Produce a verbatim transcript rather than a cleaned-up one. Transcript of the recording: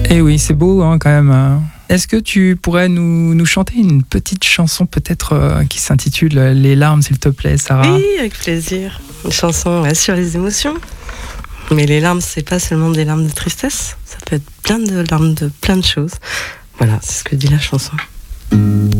Eh oui, c'est beau hein, quand même. Est-ce que tu pourrais nous, nous chanter une petite chanson peut-être euh, qui s'intitule Les larmes, s'il te plaît, Sarah? Oui, avec plaisir. Une chanson ouais, sur les émotions. Mais les larmes, c'est pas seulement des larmes de tristesse. Ça peut être plein de larmes de plein de choses. Voilà, c'est ce que dit la chanson.